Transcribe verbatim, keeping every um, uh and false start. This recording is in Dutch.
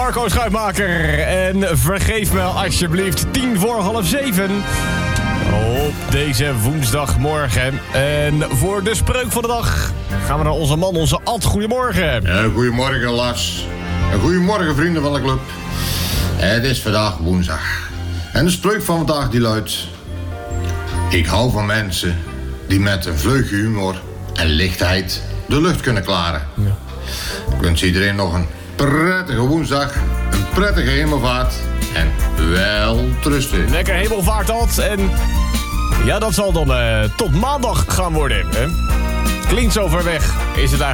Marco Schuitmaker. En vergeef me alsjeblieft tien voor half zeven. Op deze woensdagmorgen. En voor de spreuk van de dag gaan we naar onze man, onze Ad. Goedemorgen. Ja, goedemorgen, Lars. En goedemorgen, vrienden van de club. Het is vandaag woensdag. En de spreuk van vandaag die luidt: ik hou van mensen die met een vleugje humor en lichtheid de lucht kunnen klaren. Ja. Ik wens iedereen nog een prettige woensdag, een prettige hemelvaart en wel trusten. Lekker hemelvaart, Ad. En ja, dat zal dan uh, tot maandag gaan worden. Hè? Klinkt zo ver weg, is het eigenlijk